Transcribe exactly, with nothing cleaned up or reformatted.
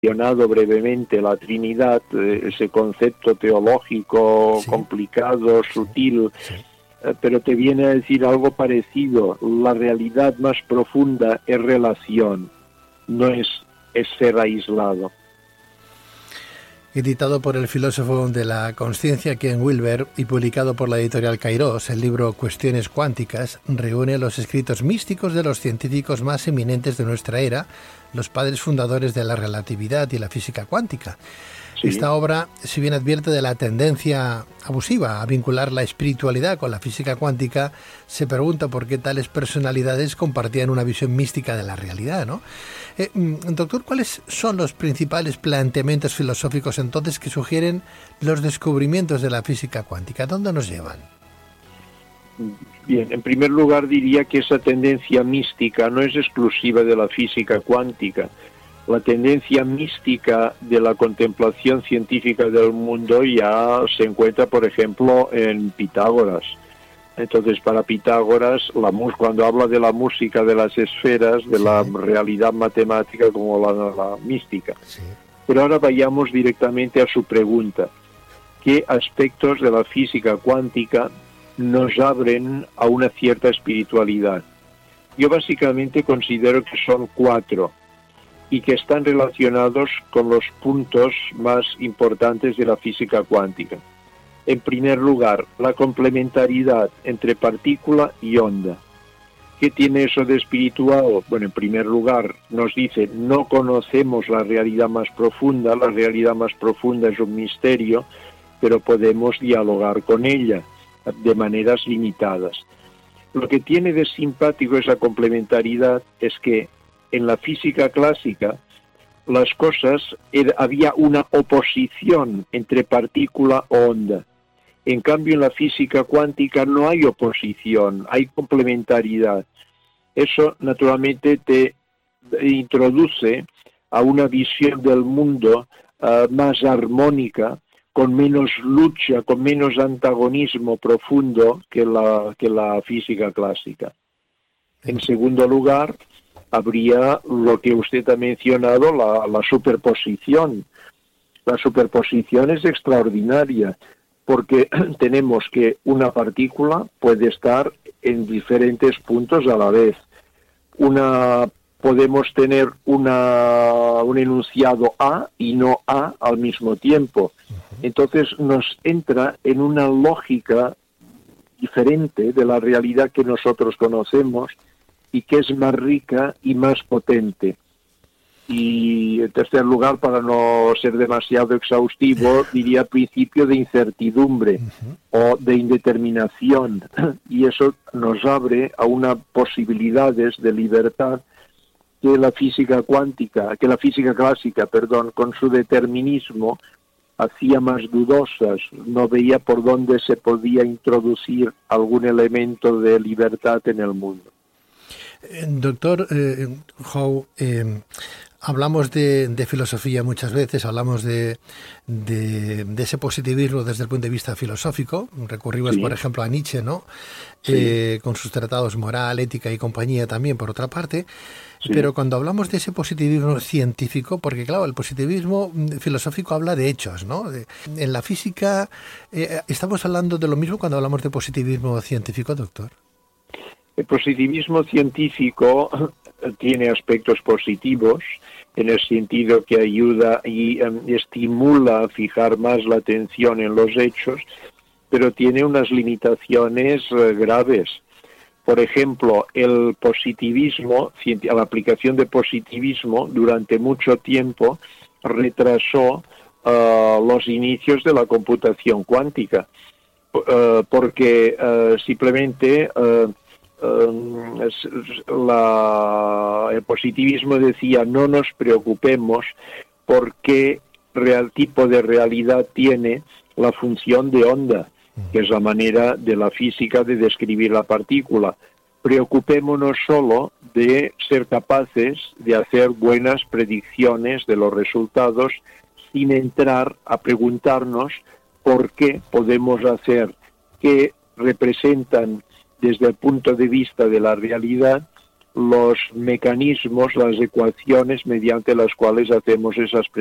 mencionado brevemente la Trinidad, eh, ese concepto teológico sí. complicado, sutil, sí. Sí. Eh, pero te viene a decir algo parecido. La realidad más profunda es relación, no es, es ser aislado. Editado por el filósofo de la consciencia Ken Wilber y publicado por la editorial Kairos, el libro Cuestiones Cuánticas reúne los escritos místicos de los científicos más eminentes de nuestra era, los padres fundadores de la relatividad y la física cuántica. Sí. Esta obra, si bien advierte de la tendencia abusiva a vincular la espiritualidad con la física cuántica, se pregunta por qué tales personalidades compartían una visión mística de la realidad, ¿no? Eh, doctor, ¿cuáles son los principales planteamientos filosóficos entonces que sugieren los descubrimientos de la física cuántica? ¿Dónde nos llevan? Bien, en primer lugar diría que esa tendencia mística no es exclusiva de la física cuántica. La tendencia mística de la contemplación científica del mundo ya se encuentra, por ejemplo, en Pitágoras. Entonces, para Pitágoras, la cuando habla de la música de las esferas, de sí. la realidad matemática como la, la mística. Sí. Pero ahora vayamos directamente a su pregunta. ¿Qué aspectos de la física cuántica nos abren a una cierta espiritualidad? Yo básicamente considero que son cuatro y que están relacionados con los puntos más importantes de la física cuántica. En primer lugar, la complementariedad entre partícula y onda. ¿Qué tiene eso de espiritual? Bueno, en primer lugar, nos dice, no conocemos la realidad más profunda, la realidad más profunda es un misterio, pero podemos dialogar con ella de maneras limitadas. Lo que tiene de simpático esa complementariedad es que en la física clásica las cosas, era, había una oposición entre partícula o onda. En cambio, en la física cuántica no hay oposición, hay complementariedad. Eso, naturalmente, te introduce a una visión del mundo uh, más armónica, con menos lucha, con menos antagonismo profundo que la, que la física clásica. En segundo lugar, habría lo que usted ha mencionado, la, la superposición. La superposición es extraordinaria, porque tenemos que una partícula puede estar en diferentes puntos a la vez. Una, podemos tener una, un enunciado A y no A al mismo tiempo. Entonces nos entra en una lógica diferente de la realidad que nosotros conocemos y que es más rica y más potente. Y en tercer lugar, para no ser demasiado exhaustivo, diría principio de incertidumbre uh-huh. o de indeterminación, y eso nos abre a unas posibilidades de libertad que la física cuántica, que la física clásica, perdón, con su determinismo hacía más dudosas, no veía por dónde se podía introducir algún elemento de libertad en el mundo. Doctor eh, Howe, eh, hablamos de, de filosofía muchas veces, hablamos de, de, de ese positivismo desde el punto de vista filosófico, recurrimos sí. por ejemplo a Nietzsche, ¿no? Sí. Eh, con sus tratados Moral, Ética y Compañía también, por otra parte, sí. pero cuando hablamos de ese positivismo científico, porque claro, el positivismo filosófico habla de hechos, ¿no? De, en la física, eh, ¿estamos hablando de lo mismo cuando hablamos de positivismo científico, doctor? El positivismo científico tiene aspectos positivos en el sentido que ayuda y um, estimula a fijar más la atención en los hechos, pero tiene unas limitaciones uh, graves. Por ejemplo, el positivismo, la aplicación de positivismo durante mucho tiempo retrasó uh, los inicios de la computación cuántica, uh, porque uh, simplemente uh, Uh, la, el positivismo decía no nos preocupemos por qué real tipo de realidad tiene la función de onda, que es la manera de la física de describir la partícula. Preocupémonos solo de ser capaces de hacer buenas predicciones de los resultados sin entrar a preguntarnos por qué podemos hacer, qué representan desde el punto de vista de la realidad los mecanismos, las ecuaciones mediante las cuales hacemos esas